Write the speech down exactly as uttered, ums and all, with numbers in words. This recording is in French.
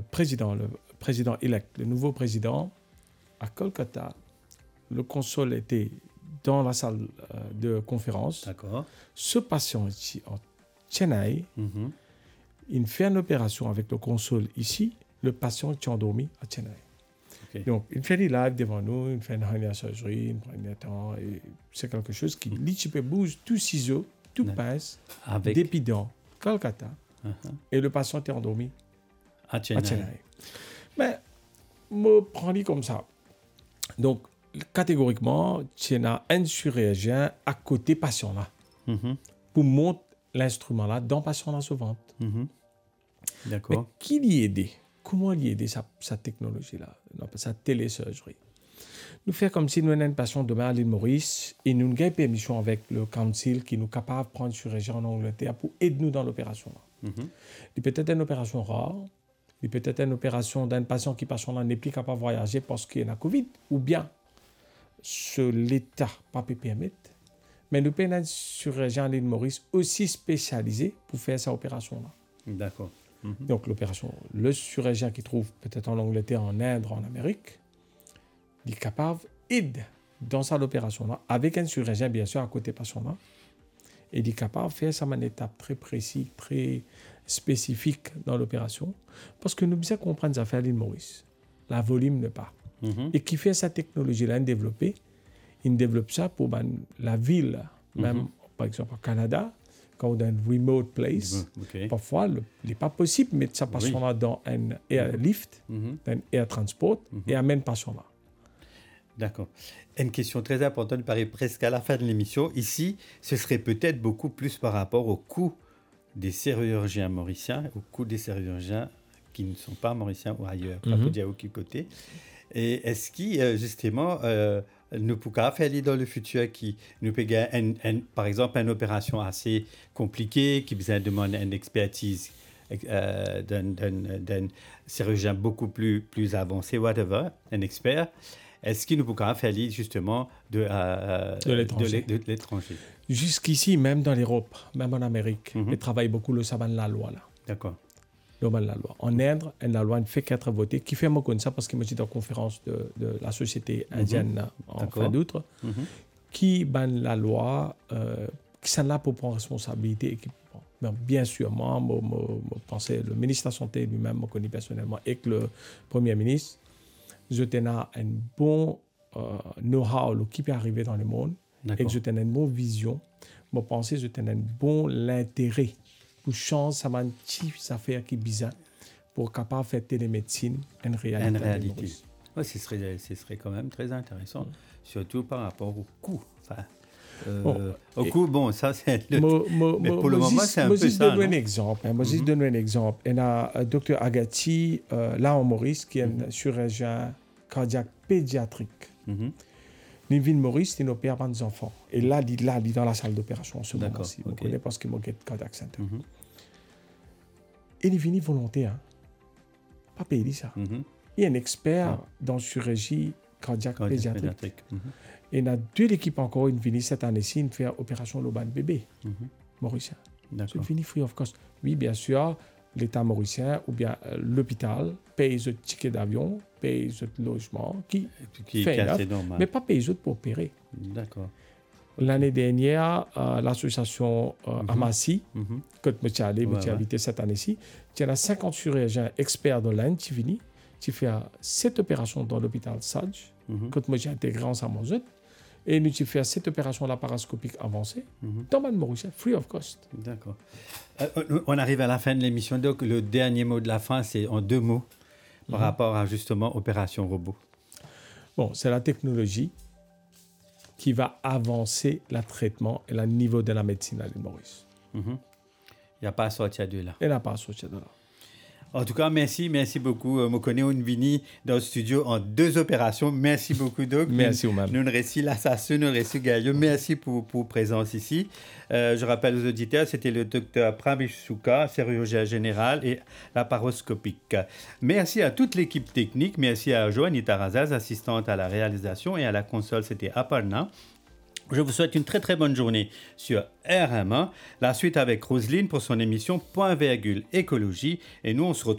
le président, le président élect, le nouveau président, à Kolkata, le consul était dans la salle euh, de conférence. D'accord. Ce patient ici, en Chennai, Mm-hmm. il fait une opération avec le consul ici. Le patient est endormi à Chennai. Okay. Donc, il fait des lives devant nous, il fait une hernia surgery, il prend un temps, et c'est quelque chose qui, lui, tu peux bouger tout ciseau, tout Ouais. pince, Avec... depuis dans Kolkata, Uh-huh. et le patient est endormi À Chennai. à Chennai. Mais, me prends comme ça. Donc, catégoriquement, tu as un chirurgien à côté patient là, Mm-hmm. pour monter l'instrument là dans patient là souvent. Mm-hmm. Mais D'accord. qui l'y aider? Comment l'y aider sa, sa technologie là, sa télésurgerie? Nous faisons comme si nous avons une patient demain à l'île Maurice et nous avons une permission avec le council qui nous est capable de prendre un chirurgien en Angleterre pour aider nous dans l'opération là. Mm-hmm. Il peut être une opération rare, il peut être une opération d'un patient qui patient là n'est plus capable de voyager parce qu'il y a la Covid, ou bien ce l'État pas peut permettre. Mais nous avons un chirurgien à l'île Maurice aussi spécialisé pour faire cette opération là. D'accord. Mm-hmm. Donc l'opération, le chirurgien qui trouve peut-être en Angleterre, en Inde, en Amérique, il est capable d'aider dans cette opération-là, avec un chirurgien bien sûr à côté patient-là, et il est capable de faire ça une étape très précise, très spécifique dans l'opération, parce que nous devons comprendre ça faire l'île Maurice. La volume n'est pas. Mm-hmm. Et qui fait cette technologie-là développée, il développe ça pour ben, la ville, même Mm-hmm. par exemple au Canada, quand on a une remote place. Okay. Parfois, le- il n'est pas possible de mettre sa patient-là dans un airlift, Mm-hmm. dans un air transport, Mhm. et amène patient-là. D'accord. Une question très importante, il paraît presque à la fin de l'émission. Ici, ce serait peut-être beaucoup plus par rapport au coût des chirurgiens mauriciens, au coût des chirurgiens qui ne sont pas mauriciens ou ailleurs, pas Mhm. pour dire aucun côté. Et est-ce qu'il, euh, justement, euh, nous pouvons faire dans le futur qui nous peut gagner, un- un- par exemple, une opération assez compliquée qui besoin demande une expertise euh, d'un, d'un, d'un chirurgien beaucoup plus, plus avancé, whatever, un expert. Est-ce qu'il nous pouvons faire justement de, euh, De l'étranger. de l'é- de l'étranger? Jusqu'ici, même dans l'Europe, même en Amérique, Mhm. ils travaillent beaucoup le sabbat de la loi. Là. D'accord. Le sabbat de la loi. En Inde, la loi ne fait qu'être votée. Qui fait moi connaître ça parce que moi j'étais en conférence de, de la société indienne là, en D'accord. fin d'août, Mhm. qui ban la loi, euh, qui sont là pour prendre responsabilité. Et qui, bon, ben, bien sûr, moi, moi, moi, moi, pensais, le ministre de la Santé lui-même, me connaît personnellement, et que le Premier ministre, je tenais un bon euh, know-how là, qui peut arriver dans le monde, et D'accord. que je tenais une bonne vision. Je pensais que je tenais un bon l'intérêt pour changer ça m'a petite affaire qui est bizarre pour capable de faire télémédecine une réalité. Une dans le réalité. Maurice. Ouais, ce, serait, ce serait quand même très intéressant, Mm. surtout par rapport au coût. Enfin, euh, Bon, au et- coût, bon, ça c'est le... Mo- mo- mais mo- pour le Moses- moment, c'est un peu Moses ça, donne un non? exemple. Hein, Moses Mhm. donne un exemple. Il y a euh, docteur Agati, euh, là en Maurice, qui est Mhm. un chirurgien cardiaque pédiatrique. Mhm. Nivin Maurice, il opère pas des enfants. Et là, il là, il est dans la salle d'opération en ce D'accord, moment-ci. Vous ok. connaissez parce qu'il m'a get cardiac center. Mhm. Et il est venu volontaire. Hein. Pas payé ça. Mhm. Il est un expert Ah. dans chirurgie cardiaque Quand pédiatrique. pédiatrique. Mhm. Et il y a deux équipes encore, une venue cette année-ci, une faire opération Loban bébé, Mhm. mauricien. C'est D'accord. fini free of cost. Oui, bien sûr, l'État mauricien ou bien euh, l'hôpital paye le ticket d'avion, paye le logement, qui, Qui, qui Fait est enough, assez normal. mais pas paye les autres pour opérer. D'accord. L'année dernière, euh, l'association euh, Mhm. Amassi, Mhm. que je suis allé, Ouais, je suis ouais. invité cette année-ci, il y a cinquante chirurgiens experts de l'Inde qui viennent, qui font cette opération dans l'hôpital Sage, Mhm. que moi j'ai intégré ensemble aux autres, et nous avons fait cette opération laparoscopique avancée Mhm. dans le Mauricien, free of cost. D'accord. Euh, on arrive à la fin de l'émission, donc le dernier mot de la fin, c'est en deux mots par Mhm. rapport à justement Opération Robot. Bon, c'est la technologie qui va avancer le traitement et le niveau de la médecine à l'île Maurice. Mhm. Il n'y a pas à sortir de là. Elle n'a pas à sortir de là. En tout cas, merci, merci beaucoup. Euh, Mokone Onvini dans le studio en deux opérations. Merci beaucoup, Doc. Merci vous-même. Nous réussi l'assassin, nous réussi Gaillot. Merci pour pour présence ici. Euh, je rappelle aux auditeurs, c'était le docteur Prameshuka, chirurgien général et laparoscopique. Merci à toute l'équipe technique. Merci à Joanny Tarazaz, assistante à la réalisation, et à la console, c'était Aparna. Je vous souhaite une très très bonne journée sur R M un. La suite avec Roselyne pour son émission Point virgule écologie. Et nous, on se retrouve